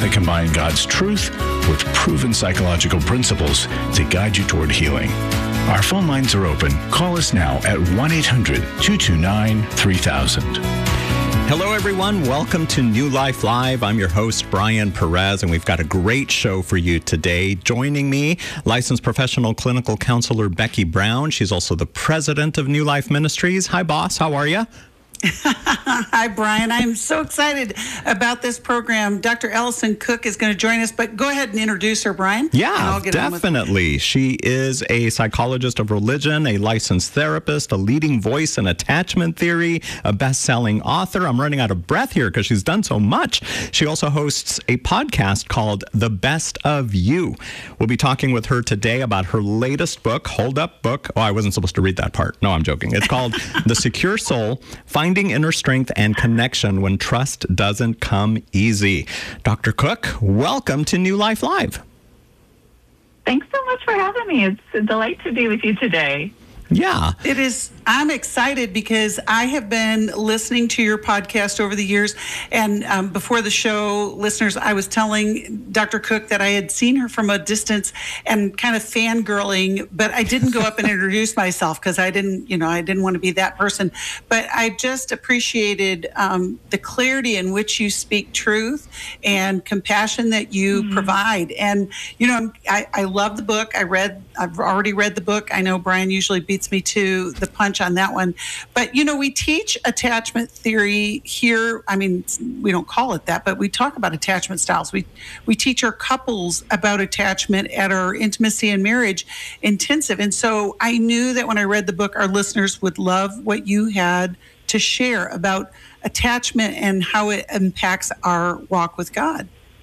that combine God's truth with proven psychological principles to guide you toward healing. Our phone lines are open. Call us now at 1-800-229-3000. Hello, everyone. Welcome to New Life Live. I'm your host, Brian Perez, and we've got a great show for you today. Joining me, licensed professional clinical counselor Becky Brown. She's also the president of New Life Ministries. Hi, boss. How are you? Hi, Brian. I'm so excited about this program. Dr. Allison Cook is going to join us, but go ahead and introduce her, Brian. Yeah, definitely. She is a psychologist of religion, a licensed therapist, a leading voice in attachment theory, a best-selling author. I'm running out of breath here because she's done so much. She also hosts a podcast called The Best of You. We'll be talking with her today about her latest book, Hold Up book. Oh, I wasn't supposed to read that part. No, I'm joking. It's called The Secure Soul, Finding Inner Strength and Connection When Trust Doesn't Come Easy. Dr. Cook, welcome to New Life Live. Thanks so much for having me. It's a delight to be with you today. Yeah. It is. I'm excited because I have been listening to your podcast over the years. And before the show, listeners, I was telling Dr. Cook that I had seen her from a distance and kind of fangirling, but I didn't go up and introduce myself because I didn't want to be that person. But I just appreciated the clarity in which you speak truth and compassion that you provide. And, I love the book. I've already read the book. I know Brian usually beats me to the punch on that one. But, we teach attachment theory here. I mean, we don't call it that, but we talk about attachment styles. We teach our couples about attachment at our Intimacy and Marriage Intensive. And so I knew that when I read the book, our listeners would love what you had to share about attachment and how it impacts our walk with God.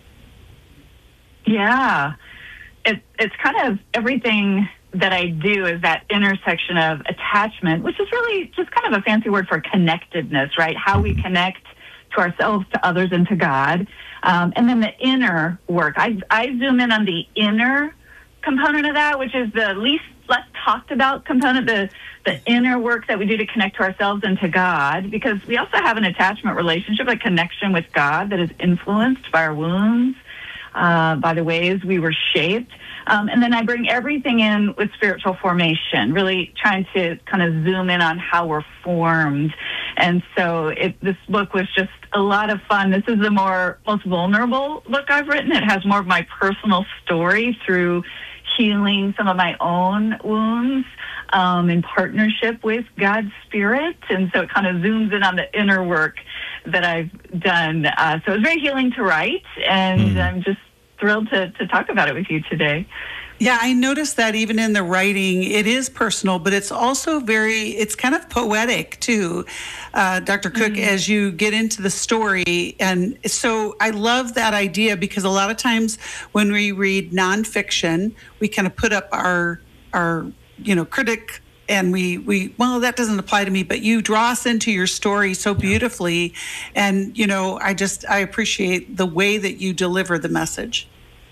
Yeah. It's kind of everything that I do is that intersection of attachment, which is really just kind of a fancy word for connectedness, right? How we connect to ourselves, to others, and to God. And then the inner work. I zoom in on the inner component of that, which is the less talked about component, the inner work that we do to connect to ourselves and to God, because we also have an attachment relationship, a connection with God that is influenced by our wounds, by the ways we were shaped. And then I bring everything in with spiritual formation, really trying to kind of zoom in on how we're formed. And so this book was just a lot of fun. This is the most vulnerable book I've written. It has more of my personal story through healing some of my own wounds in partnership with God's Spirit. And so it kind of zooms in on the inner work that I've done. So it was very healing to write, and I'm just thrilled to talk about it with you today. Yeah, I noticed that even in the writing, it is personal, but it's also it's kind of poetic too, Dr. Cook, as you get into the story. And so I love that idea because a lot of times when we read nonfiction, we kind of put up our critic and well, that doesn't apply to me, but you draw us into your story so beautifully. And, I appreciate the way that you deliver the message.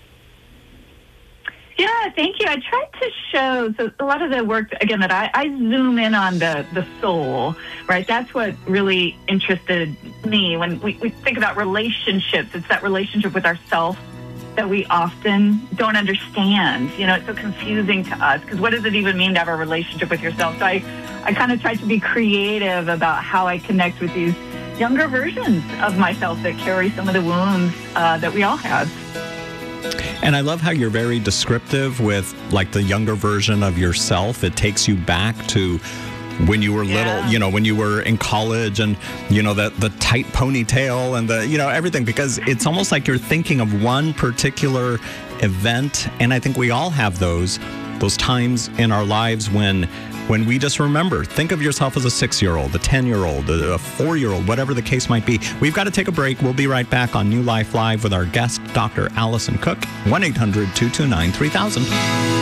Yeah, thank you. I tried to show a lot of the work, again, that I zoom in on the soul, right? That's what really interested me. When we think about relationships, it's that relationship with ourselves that we often don't understand. It's so confusing to us because what does it even mean to have a relationship with yourself? So I kind of tried to be creative about how I connect with these younger versions of myself that carry some of the wounds that we all have. And I love how you're very descriptive with like the younger version of yourself. It takes you back to when you were little, when you were in college and, the tight ponytail and everything, because it's almost like you're thinking of one particular event. And I think we all have those times in our lives when we just remember, think of yourself as a 6-year-old, a 10-year-old, a 4-year-old, whatever the case might be. We've got to take a break. We'll be right back on New Life Live with our guest, Dr. Allison Cook, 1-800-229-3000.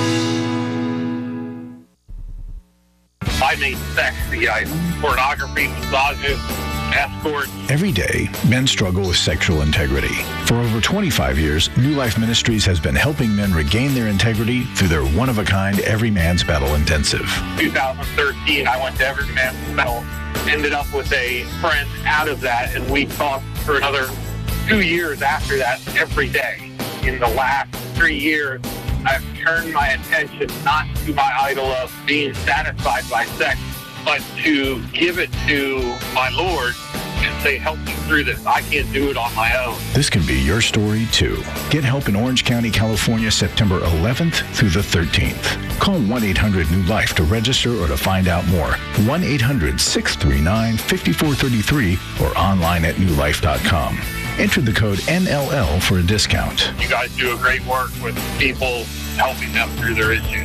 I made sexy items, pornography, massages, escorts. Every day, men struggle with sexual integrity. For over 25 years, New Life Ministries has been helping men regain their integrity through their one-of-a-kind Every Man's Battle Intensive. 2013, I went to Every Man's Battle, ended up with a friend out of that, and we talked for another 2 years after that every day. In the last 3 years, I've turned my attention not to my idol of being satisfied by sex, but to give it to my Lord and say, help me through this. I can't do it on my own. This can be your story, too. Get help in Orange County, California, September 11th through the 13th. Call 1-800-NEW-LIFE to register or to find out more. 1-800-639-5433 or online at newlife.com. Enter the code NLL for a discount. You guys do a great work with people, helping them through their issues.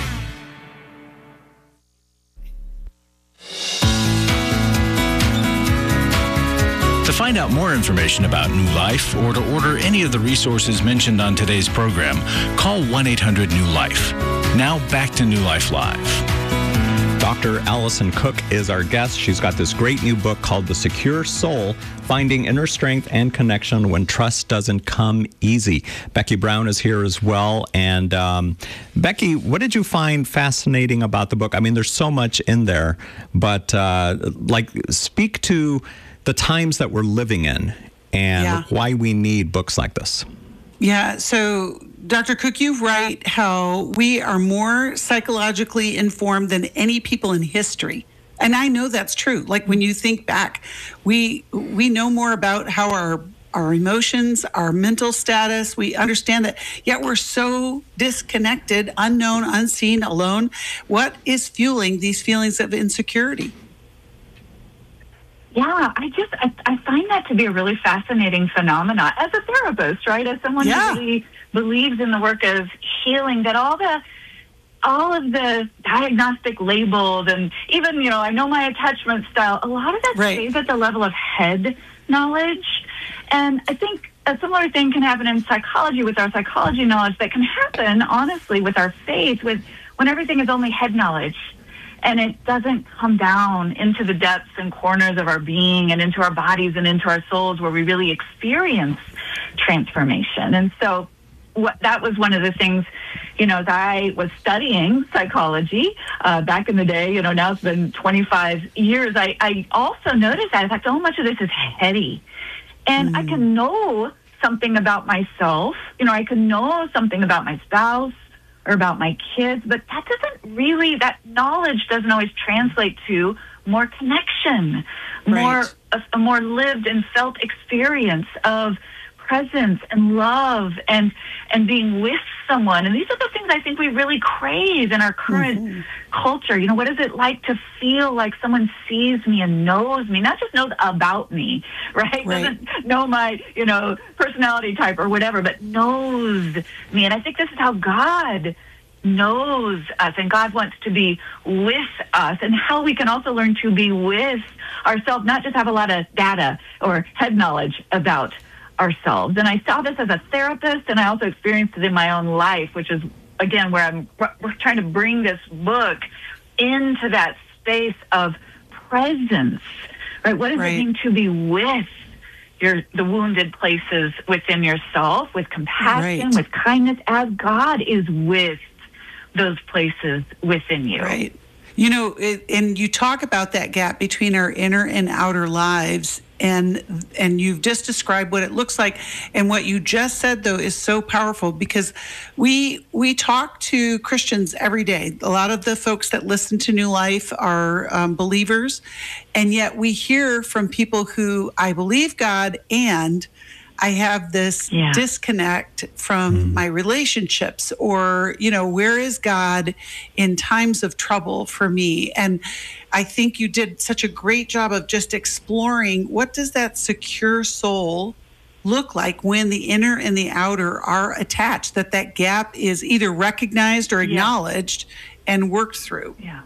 To find out more information about New Life or to order any of the resources mentioned on today's program, call 1-800-NEW-LIFE. Now back to New Life Live. Dr. Allison Cook is our guest. She's got this great new book called The Secure Soul, Finding Inner Strength and Connection When Trust Doesn't Come Easy. Becky Brown is here as well. And Becky, what did you find fascinating about the book? I mean, there's so much in there, but speak to the times that we're living in and why we need books like this. Yeah, so Dr. Cook, you write how we are more psychologically informed than any people in history. And I know that's true. Like when you think back, we know more about how our emotions, our mental status, we understand that, yet we're so disconnected, unknown, unseen, alone. What is fueling these feelings of insecurity? Yeah, I find that to be a really fascinating phenomenon as a therapist, right? As someone who really believes in the work of healing, that all of the diagnostic labels and even, I know my attachment style, a lot of that stays at the level of head knowledge. And I think a similar thing can happen in psychology with our psychology knowledge that can happen, honestly, with our faith, when everything is only head knowledge. And it doesn't come down into the depths and corners of our being and into our bodies and into our souls where we really experience transformation. And so that was one of the things, as I was studying psychology back in the day, now it's been 25 years, I also noticed that, in fact, so much of this is heady. And I can know something about myself, I can know something about my spouse, or about my kids, but that knowledge doesn't always translate to more connection, a more lived and felt experience of presence and love and being with someone. And these are the things I think we really crave in our current culture. What is it like to feel like someone sees me and knows me, not just knows about me, right? Doesn't know my, personality type or whatever, but knows me. And I think this is how God knows us, and God wants to be with us, and how we can also learn to be with ourselves, not just have a lot of data or head knowledge about ourselves. And I saw this as a therapist, and I also experienced it in my own life, which is, again, where we're trying to bring this book into that space of presence, right? What does it mean to be with the wounded places within yourself, with compassion, with kindness, as God is with those places within you? Right. And you talk about that gap between our inner and outer lives, and you've just described what it looks like. And what you just said, though, is so powerful, because we talk to Christians every day. A lot of the folks that listen to New Life are believers, and yet we hear from people who, I believe God, and I have this disconnect from my relationships, or, where is God in times of trouble for me? And I think you did such a great job of just exploring, what does that secure soul look like when the inner and the outer are attached, that gap is either recognized or acknowledged and worked through. Yeah.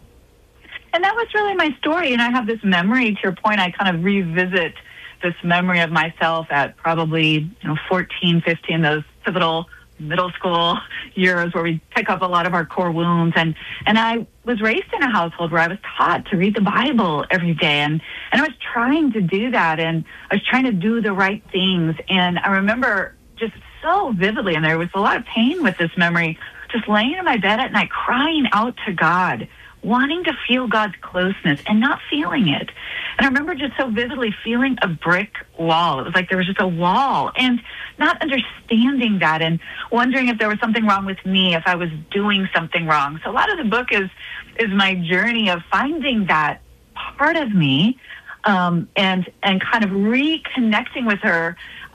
And that was really my story. And I have this memory, to your point, I kind of revisit this memory of myself at probably 14, 15, those pivotal middle school years where we pick up a lot of our core wounds. And I was raised in a household where I was taught to read the Bible every day. And I was trying to do that, and I was trying to do the right things. And I remember just so vividly, and there was a lot of pain with this memory, just laying in my bed at night crying out to God, wanting to feel God's closeness and not feeling it. And I remember just so vividly feeling a brick wall. It was like there was just a wall, and not understanding that and wondering if there was something wrong with me, if I was doing something wrong. So a lot of the book is my journey of finding that part of me, and kind of reconnecting with her,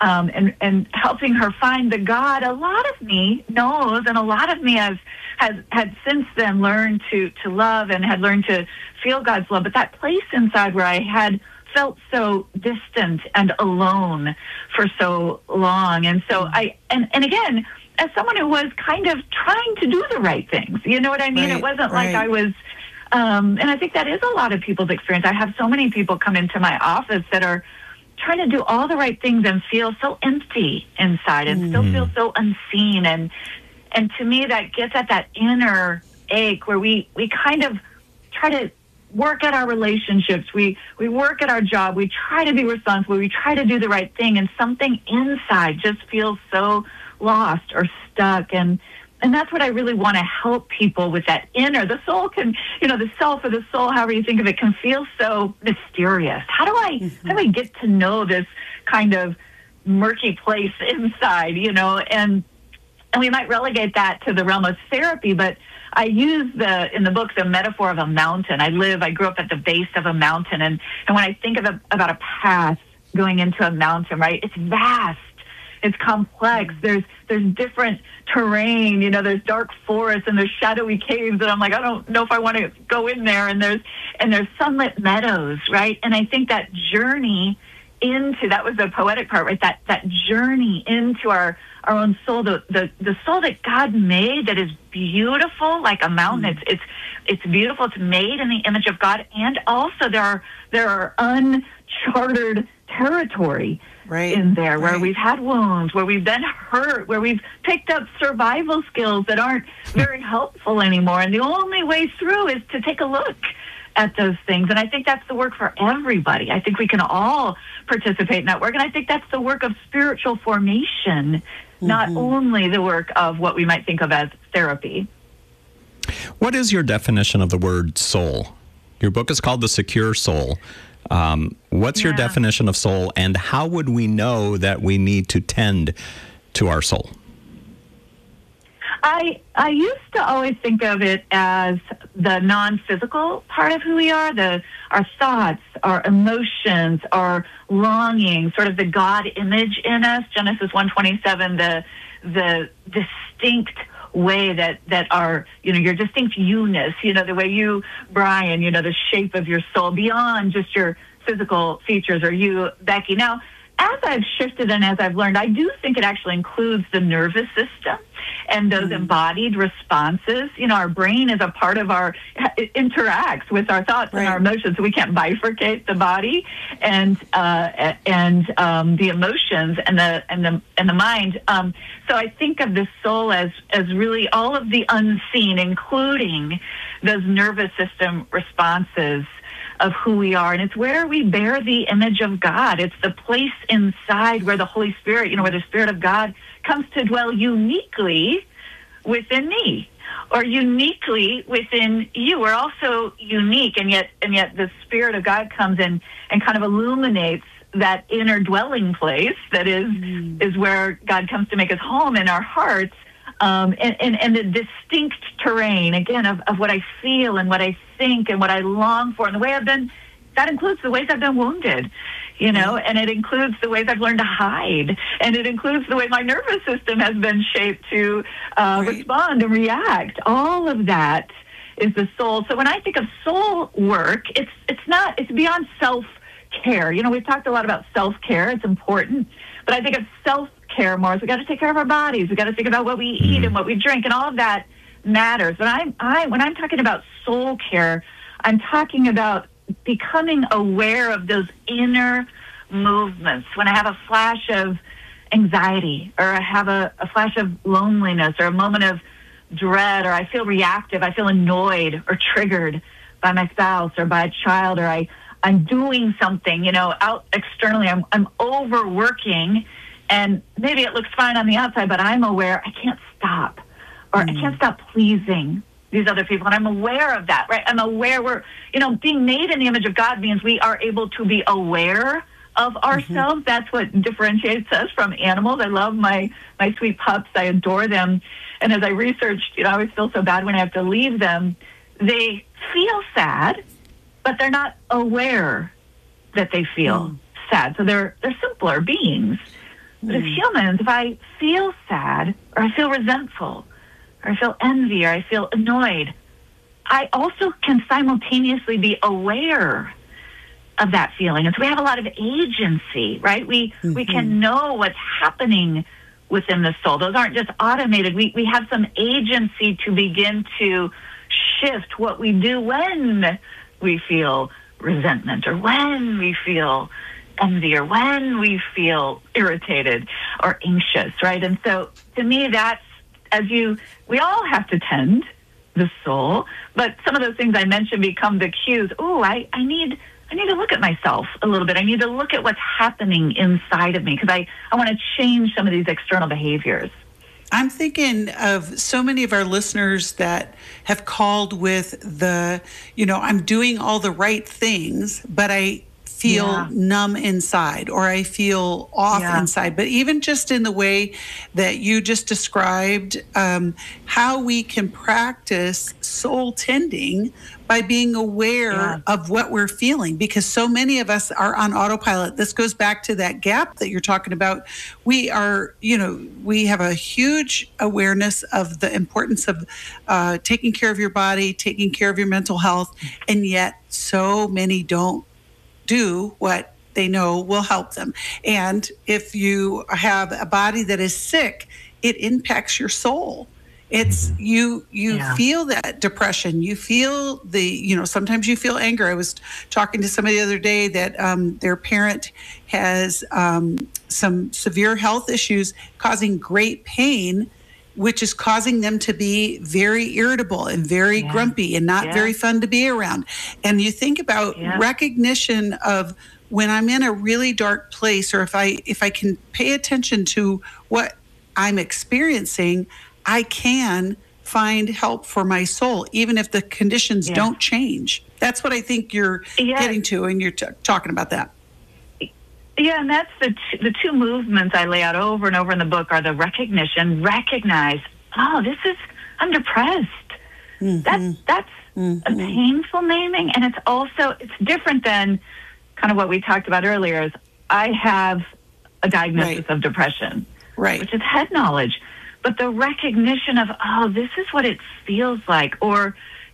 and helping her find the God a lot of me knows, and a lot of me has had since then learned to love and had learned to feel God's love. But that place inside where I had felt so distant and alone for so long. And so and again, as someone who was kind of trying to do the right things, you know what I mean? It wasn't like I was, and I think that is a lot of people's experience. I have so many people come into my office that are trying to do all the right things and feel so empty inside and still feel so unseen. And to me, that gets at that inner ache where we kind of try to work at our relationships. We work at our job. We try to be responsible. We try to do the right thing. And something inside just feels so lost or stuck. And that's what I really want to help people with, that inner. The soul can, the self or the soul, however you think of it, can feel so mysterious. How do I get to know this kind of murky place inside, and we might relegate that to the realm of therapy, but I use in the book, the metaphor of a mountain. I grew up at the base of a mountain, and when I think about a path going into a mountain, right, it's vast. It's complex. There's different terrain. There's dark forests and there's shadowy caves that I'm like, I don't know if I want to go in there. And there's sunlit meadows, right? And I think that journey into, that was the poetic part, right? That journey into our own soul, the soul that God made, that is beautiful like a mountain. It's beautiful. It's made in the image of God, and also there are uncharted territory in there where we've had wounds, where we've been hurt, where we've picked up survival skills that aren't very helpful anymore. And the only way through is to take a look at those things. And I think that's the work for everybody. I think we can all participate in that work. And I think that's the work of spiritual formation, not only the work of what we might think of as therapy. What is your definition of the word soul? Your book is called The Secure Soul. What's your definition of soul, and how would we know that we need to tend to our soul? I used to always think of it as the non-physical part of who we are, our thoughts, our emotions, our longing, sort of the God image in us. Genesis 1:27, the distinct way that our, your distinct you-ness, the way you, Brian, the shape of your soul beyond just your physical features, or you, Becky. Now, as I've shifted and as I've learned, I do think it actually includes the nervous system and those embodied responses. Our brain is a part of it interacts with our thoughts and our emotions, so we can't bifurcate the body and the emotions and the mind. So I think of the soul as really all of the unseen, including those nervous system responses of who we are. And it's where we bear the image of God. It's the place inside where the Holy Spirit, where the Spirit of God comes to dwell uniquely within me, or uniquely within you. We're also unique, and yet the Spirit of God comes in and kind of illuminates that inner dwelling place that is where God comes to make his home in our hearts. And the distinct terrain, again, of what I feel and what I think and what I long for, and the way that includes the ways I've been wounded, and it includes the ways I've learned to hide, and it includes the way my nervous system has been shaped to respond and react. All of that is the soul. So when I think of soul work, it's beyond self-care. We've talked a lot about self-care. It's important, but I think of self-care more. So we got to take care of our bodies. We got to think about what we eat and what we drink, and all of that matters. But when I'm talking about soul care, I'm talking about becoming aware of those inner movements. When I have a flash of anxiety, or I have a flash of loneliness, or a moment of dread, or I feel reactive, I feel annoyed or triggered by my spouse or by a child, or I'm doing something, out externally, I'm overworking, and maybe it looks fine on the outside, but I'm aware I can't stop, or I can't stop pleasing, these other people. And I'm aware of that, right? I'm aware being made in the image of God means we are able to be aware of ourselves. That's what differentiates us from animals. I love my sweet pups. I adore them. And as I researched, I always feel so bad when I have to leave them. They feel sad, but they're not aware that they feel sad. So they're simpler beings. But as humans, if I feel sad, or I feel resentful, or I feel envy, or I feel annoyed, I also can simultaneously be aware of that feeling. And so we have a lot of agency, right? We can know what's happening within the soul. Those aren't just automated. We have some agency to begin to shift what we do when we feel resentment, or when we feel envy, or when we feel irritated or anxious, right? And so to me, that's, we all have to tend the soul, but some of those things I mentioned become the cues. Oh, I need to look at myself a little bit. I need to look at what's happening inside of me, because I want to change some of these external behaviors. I'm thinking of so many of our listeners that have called with I'm doing all the right things, but I feel numb inside, or I feel off inside. But even just in the way that you just described, how we can practice soul tending by being aware of what we're feeling, because so many of us are on autopilot. This goes back to that gap that you're talking about. We are, we have a huge awareness of the importance of taking care of your body, taking care of your mental health, and yet so many don't do what they know will help them. And if you have a body that is sick, it impacts your soul. It's you feel that depression. You feel sometimes you feel anger. I was talking to somebody the other day that their parent has some severe health issues causing great pain, which is causing them to be very irritable and very grumpy and not very fun to be around. And you think about recognition of when I'm in a really dark place, or if I can pay attention to what I'm experiencing, I can find help for my soul, even if the conditions don't change. That's what I think you're getting to, and you're talking about that. Yeah, and that's the two movements I lay out over and over in the book are the recognize, I'm depressed. That's a painful naming, and it's different than kind of what we talked about earlier, is I have a diagnosis of depression, which is head knowledge. But the recognition of, this is what it feels like, or,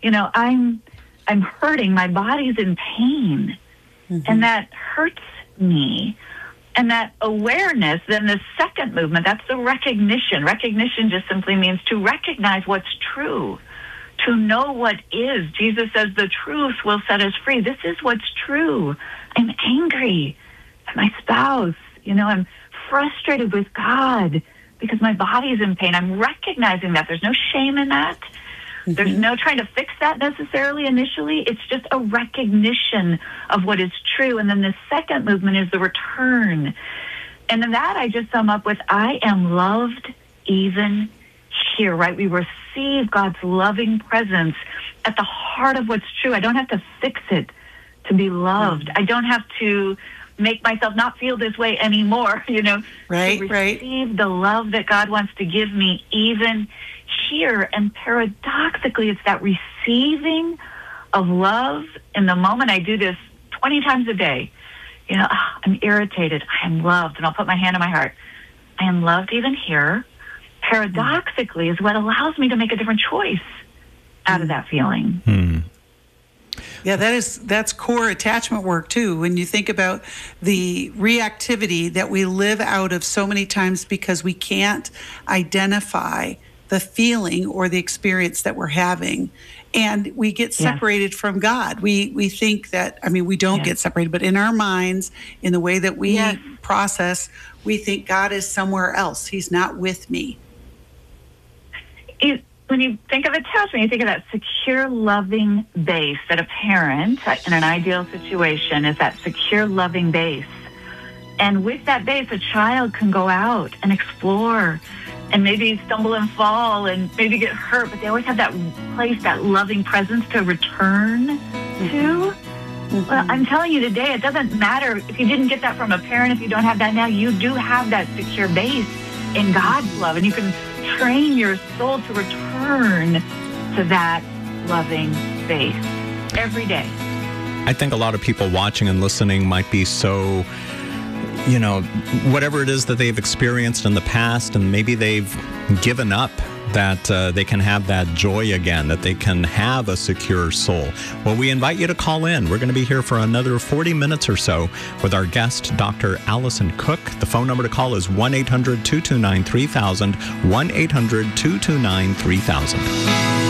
I'm hurting, my body's in pain, and that hurts me. And that awareness, then the second movement, that's the recognition. Recognition just simply means to recognize what's true, to know what is. Jesus says the truth will set us free. This is what's true. I'm angry at my spouse. I'm frustrated with God because my body's in pain. I'm recognizing that. There's no shame in that. There's no trying to fix that necessarily initially. It's just a recognition of what is true. And then the second movement is the return. And then that I just sum up with, I am loved even here, right? We receive God's loving presence at the heart of what's true. I don't have to fix it to be loved. I don't have to make myself not feel this way anymore, to receive the love that God wants to give me even here. And paradoxically, it's that receiving of love in the moment. I do this 20 times a day. I'm irritated. I am loved. And I'll put my hand on my heart. I am loved even here. Paradoxically is what allows me to make a different choice out of that feeling. Yeah, that's core attachment work too. When you think about the reactivity that we live out of so many times because we can't identify the feeling or the experience that we're having, and we get separated from God. We think that, we don't get separated, but in our minds, in the way that we process, we think God is somewhere else. He's not with me. When you think of attachment, you think of that secure, loving base that a parent in an ideal situation is that secure, loving base. And with that base, a child can go out and explore and maybe stumble and fall and maybe get hurt, but they always have that place, that loving presence to return to. Well, I'm telling you today, it doesn't matter if you didn't get that from a parent, if you don't have that now, you do have that secure base in God's love, and you can train your soul to return to that loving base every day. I think a lot of people watching and listening might be so, whatever it is that they've experienced in the past, and maybe they've given up, that they can have that joy again, that they can have a secure soul. Well, we invite you to call in. We're going to be here for another 40 minutes or so with our guest, Dr. Allison Cook. The phone number to call is 1-800-229-3000, 1-800-229-3000.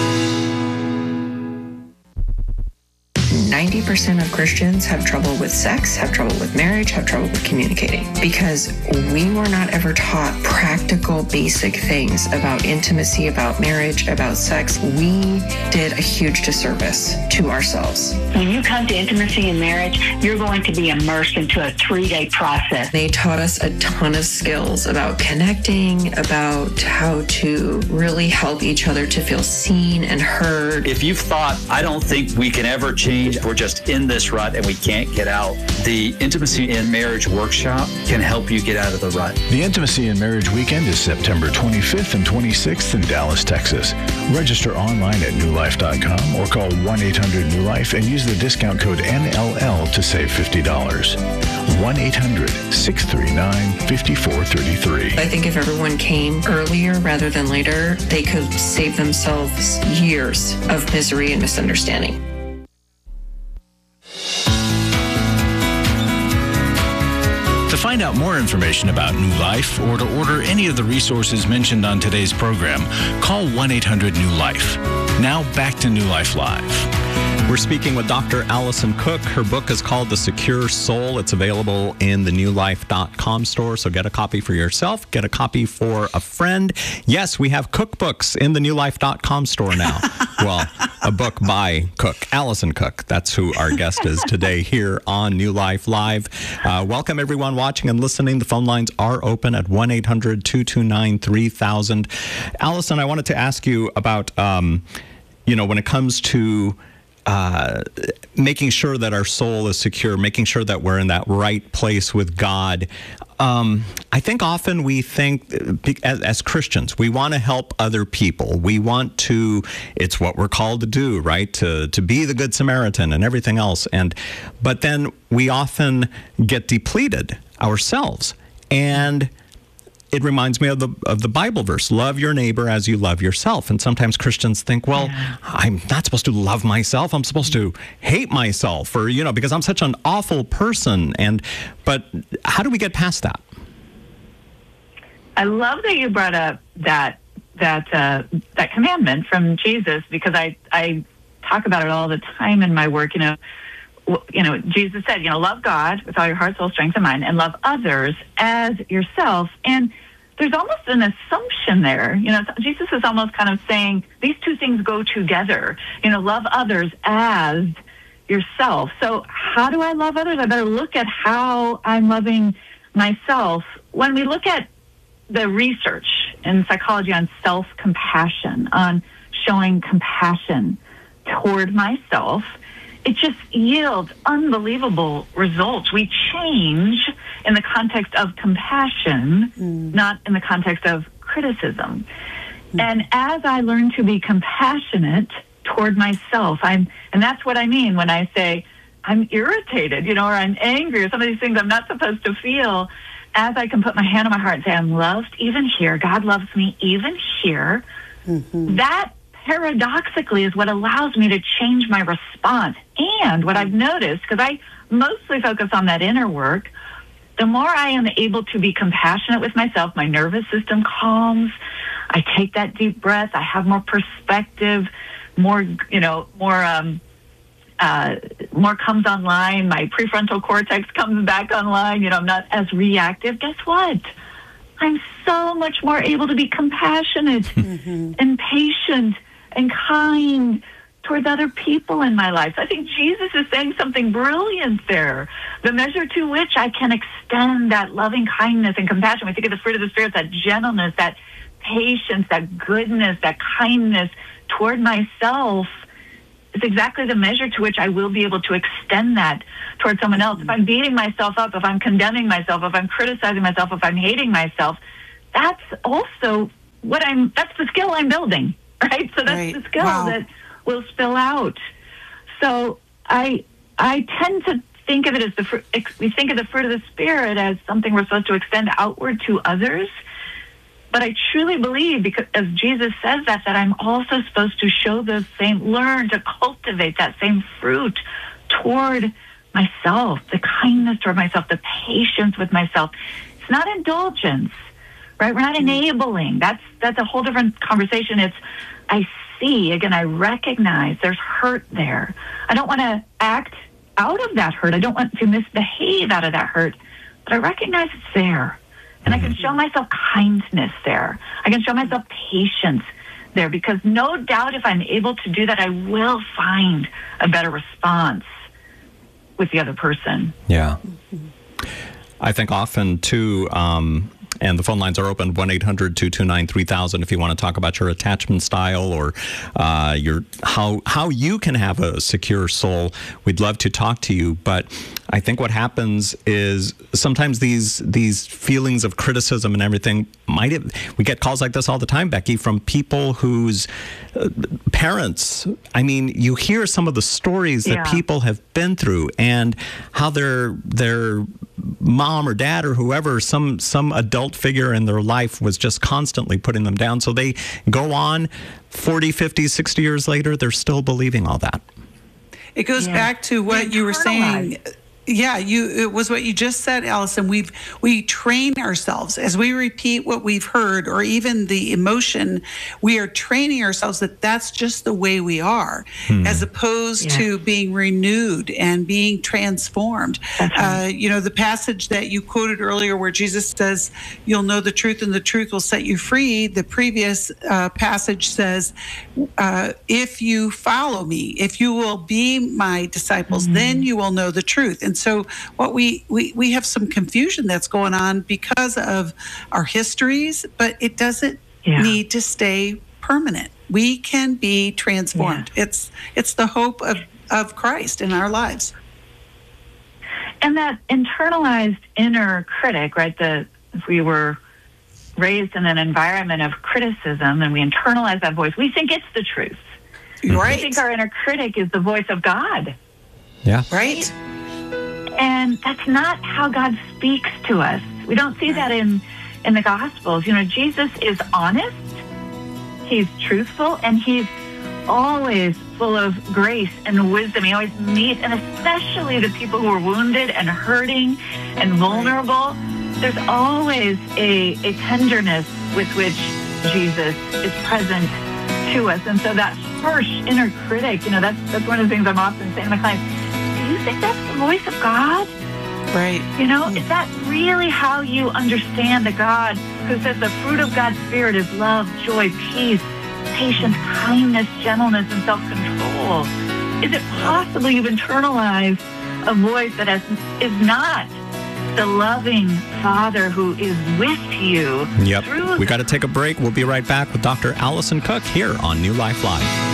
90% of Christians have trouble with sex, have trouble with marriage, have trouble with communicating, because we were not ever taught practical, basic things about intimacy, about marriage, about sex. We did a huge disservice to ourselves. When you come to intimacy and marriage, you're going to be immersed into a 3-day process. They taught us a ton of skills about connecting, about how to really help each other to feel seen and heard. If you've thought, I don't think we can ever change, we're just in this rut and we can't get out, the Intimacy in Marriage Workshop can help you get out of the rut. The Intimacy in Marriage Weekend is September 25th and 26th in Dallas, Texas. Register online at newlife.com or call 1-800-NEW-LIFE and use the discount code NLL to save $50. 1-800-639-5433. I think if everyone came earlier rather than later, they could save themselves years of misery and misunderstanding. To find out more information about New Life or to order any of the resources mentioned on today's program, call 1-800-NEW-LIFE. Now back to New Life Live. We're speaking with Dr. Allison Cook. Her book is called The Secure Soul. It's available in the newlife.com store, so get a copy for yourself, get a copy for a friend. Yes, we have cookbooks in the newlife.com store now. Well, a book by Cook, Allison Cook. That's who our guest is today here on New Life Live. Welcome, everyone watching and listening. The phone lines are open at 1-800-229-3000. Allison, I wanted to ask you about, when it comes to making sure that our soul is secure, making sure that we're in that right place with God. I think often we think, as Christians, we want to help other people. We want to, it's what we're called to do, right? To be the Good Samaritan and everything else. But then we often get depleted ourselves. And it reminds me of the Bible verse, love your neighbor as you love yourself. And sometimes Christians think, well, I'm not supposed to love myself. I'm supposed to hate myself, or, because I'm such an awful person. But how do we get past that? I love that you brought up that commandment from Jesus, because I talk about it all the time in my work. Jesus said, love God with all your heart, soul, strength, and mind, and love others as yourself. And there's almost an assumption there. Jesus is almost kind of saying these two things go together. Love others as yourself. So how do I love others? I better look at how I'm loving myself. When we look at the research in psychology on self-compassion, on showing compassion toward myself, it just yields unbelievable results. We change in the context of compassion, not in the context of criticism. And as I learn to be compassionate toward myself, and that's what I mean when I say I'm irritated, or I'm angry, or some of these things I'm not supposed to feel, as I can put my hand on my heart and say, I'm loved even here, God loves me even here, that paradoxically is what allows me to change my response. And what I've noticed, because I mostly focus on that inner work, the more I am able to be compassionate with myself, my nervous system calms, I take that deep breath, I have more perspective, more comes online, my prefrontal cortex comes back online, I'm not as reactive. Guess what? I'm so much more able to be compassionate and patient and kind towards other people in my life. So I think Jesus is saying something brilliant there. The measure to which I can extend that loving kindness and compassion. We think of the fruit of the Spirit, that gentleness, that patience, that goodness, that kindness toward myself is exactly the measure to which I will be able to extend that toward someone else. If I'm beating myself up, if I'm condemning myself, if I'm criticizing myself, if I'm hating myself, that's also that's the skill I'm building, right? So that's the skill that will spill out. So I tend to think of it as we think of the fruit of the Spirit as something we're supposed to extend outward to others. But I truly believe, because as Jesus says that I'm also supposed to learn to cultivate that same fruit toward myself, the kindness toward myself, the patience with myself. It's not indulgence, right? We're not enabling. That's a whole different conversation. I recognize there's hurt there. I don't want to act out of that hurt. I don't want to misbehave out of that hurt, but I recognize it's there. And I can show myself kindness there. I can show myself patience there, because no doubt if I'm able to do that, I will find a better response with the other person. Yeah. I think often, too, and the phone lines are open, 1-800-229-3000 if you want to talk about your attachment style or how you can have a secure soul. We'd love to talk to you. But I think what happens is sometimes these feelings of criticism and everything we get calls like this all the time, Becky, from people whose parents, I mean, you hear some of the stories that people have been through and how their mom or dad or whoever, some adult figure in their life was just constantly putting them down. So they go on 40, 50, 60 years later, they're still believing all that. It goes back to what you were saying. Yeah, it was what you just said, Allison. We train ourselves as we repeat what we've heard, or even the emotion. We are training ourselves that that's just the way we are, as opposed to being renewed and being transformed. The passage that you quoted earlier, where Jesus says, "You'll know the truth, and the truth will set you free." The previous passage says, "If you follow me, if you will be my disciples, then you will know the truth." And so what we have some confusion that's going on because of our histories, but it doesn't need to stay permanent. We can be transformed. It's the hope of Christ in our lives. And that internalized inner critic, right? If we were raised in an environment of criticism and we internalize that voice, we think it's the truth. Right. We think our inner critic is the voice of God. Yeah. Right. And that's not how God speaks to us. We don't see that in the Gospels. Jesus is honest, he's truthful, and he's always full of grace and wisdom. He always meets, and especially the people who are wounded and hurting and vulnerable. There's always a tenderness with which Jesus is present to us. And so that harsh inner critic, that's one of the things I'm often saying to my clients. Do you think that's the voice of God? Right. Is that really how you understand the God who says the fruit of God's Spirit is love, joy, peace, patience, kindness, gentleness, and self-control? Is it possible you've internalized a voice that is not the loving Father who is with you? Yep. We got to take a break. We'll be right back with Dr. Allison Cook here on New Life Live.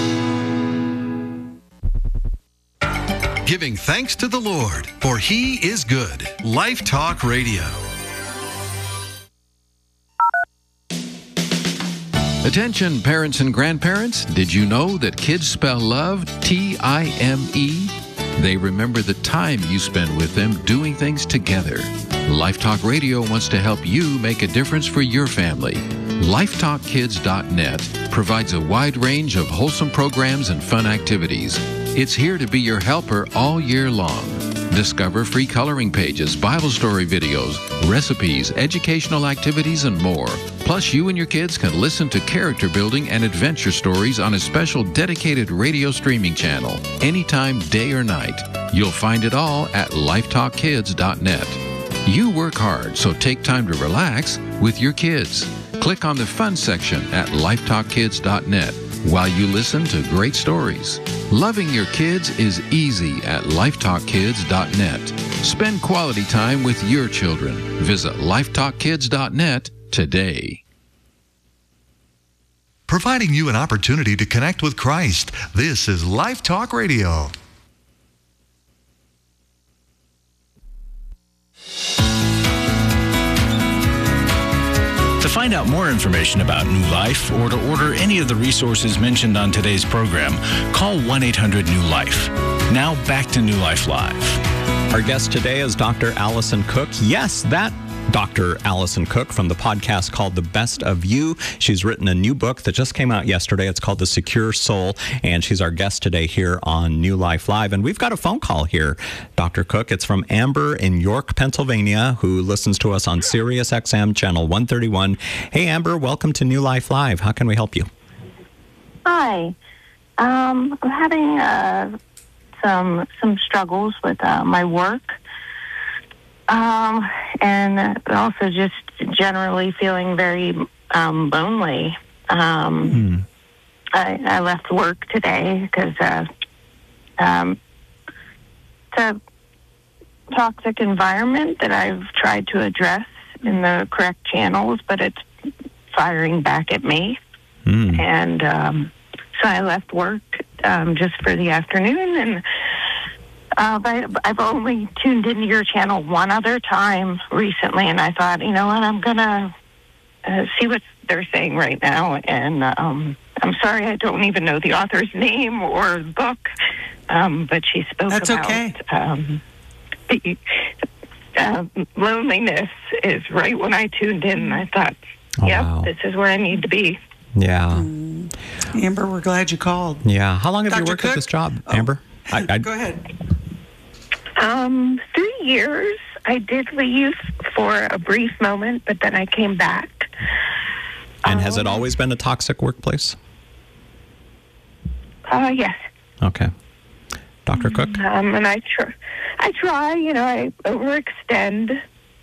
Giving thanks to the Lord, for He is good. Life Talk Radio. Attention, parents and grandparents. Did you know that kids spell love T-I-M-E? They remember the time you spend with them doing things together. Life Talk Radio wants to help you make a difference for your family. LifeTalkKids.net provides a wide range of wholesome programs and fun activities. It's here to be your helper all year long. Discover free coloring pages, Bible story videos, recipes, educational activities, and more. Plus, you and your kids can listen to character building and adventure stories on a special dedicated radio streaming channel, anytime, day or night. You'll find it all at LifeTalkKids.net. You work hard, so take time to relax with your kids. Click on the fun section at LifeTalkKids.net while you listen to great stories. Loving your kids is easy at LifeTalkKids.net. Spend quality time with your children. Visit LifeTalkKids.net today. providing you an opportunity to connect with Christ. This is Life Talk Radio. To find out more information about New Life or to order any of the resources mentioned on today's program, call 1-800-NEW-LIFE. Now back to New Life Live. Our guest today is Dr. Allison Cook. Yes, that Dr. Allison Cook from the podcast called The Best of You. She's written a new book that just came out yesterday. It's called The Secure Soul, and she's our guest today here on New Life Live. And we've got a phone call here, Dr. Cook. It's from Amber in York, Pennsylvania, who listens to us on Sirius XM channel 131. Hey, Amber, welcome to New Life Live. How can we help you? Hi. I'm having some struggles with my work. And also just generally feeling very lonely. I left work today because it's a toxic environment that I've tried to address in the correct channels, but it's firing back at me. And so I left work just for the afternoon, and I've only tuned into your channel one other time recently, and I thought, you know what, I'm going to see what they're saying right now. And I'm sorry, I don't even know the author's name or the book, but she spoke That's about okay. the loneliness is right when I tuned in, and I thought, wow. This is where I need to be. Yeah. Amber, we're glad you called. Yeah. How long have you Dr. worked Cook? at this job, Amber? Go ahead. 3 years. I did leave for a brief moment, but then I came back. And has it always been a toxic workplace? Yes. Okay. Dr. Cook? And I try, I overextend,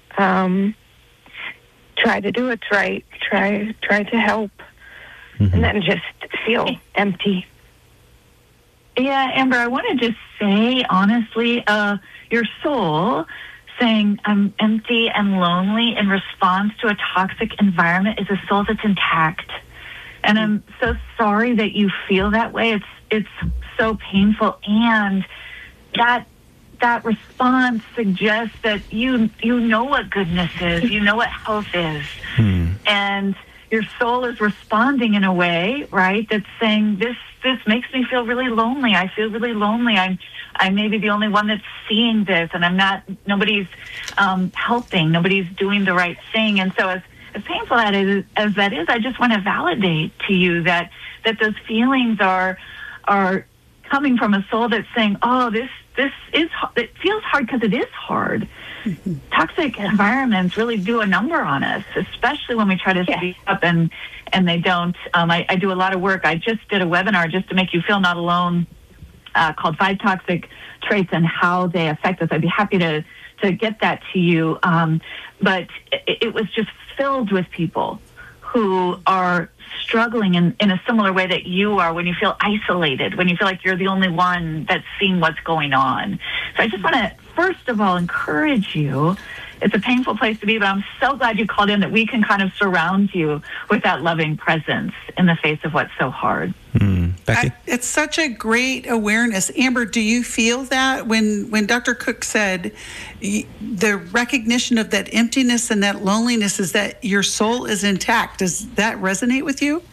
try to do what's right, try to help, and then just feel empty. Yeah, Amber, I want to just say, honestly, your soul saying I'm empty and lonely in response to a toxic environment is a soul that's intact. And I'm so sorry that you feel that way. It's so painful. And that response suggests that you know what goodness is, you know what health is. And your soul is responding in a way, right, that's saying, this makes me feel really lonely. I feel really lonely. I may be the only one that's seeing this, and nobody's helping, nobody's doing the right thing. And so as painful as that is, I just want to validate to you that those feelings are coming from a soul that's saying, oh, this is, it feels hard because it is hard. Toxic environments really do a number on us, especially when we try to speak up and they don't. I do a lot of work. I just did a webinar just to make you feel not alone called 5 Toxic Traits and How They Affect Us. I'd be happy to get that to you. But it was just filled with people who are struggling in a similar way that you are, when you feel isolated, when you feel like you're the only one that's seeing what's going on. So I just want to, first of all, encourage you. It's a painful place to be, but I'm so glad you called in, that we can kind of surround you with that loving presence in the face of what's so hard. Becky? It's such a great awareness. Amber, do you feel that when Dr. Cook said the recognition of that emptiness and that loneliness is that your soul is intact? Does that resonate with you?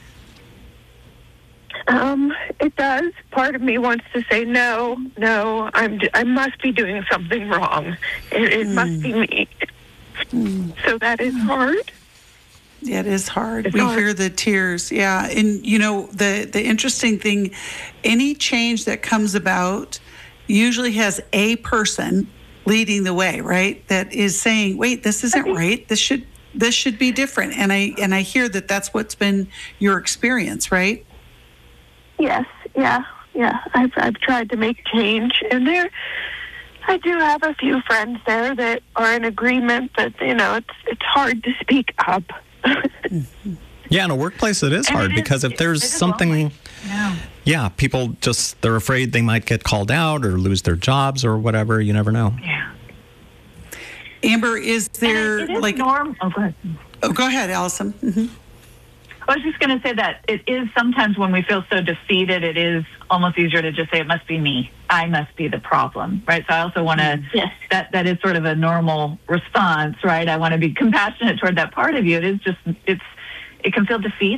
It does. Part of me wants to say, no, I must be doing something wrong. It must be me. So that is hard. Yeah, it is hard. It's we hard. hear the tears. Yeah. And, the interesting thing, any change that comes about usually has a person leading the way, right? That is saying, wait, this isn't right. This should be different. And I hear that that's what's been your experience, right? Yes. Yeah. I've tried to make change, and I do have a few friends there that are in agreement that, it's hard to speak up. Yeah, in a workplace it is hard, because if there's something, people they're afraid they might get called out or lose their jobs or whatever. You never know. Yeah. Amber, is there normal? Oh, go ahead. Oh, go ahead, Allison. Mm-hmm. I was just going to say that it is sometimes when we feel so defeated, it is almost easier to just say, it must be me. I must be the problem, right? So I also want to, that is sort of a normal response, right? I want to be compassionate toward that part of you. It is just, it can feel defeating.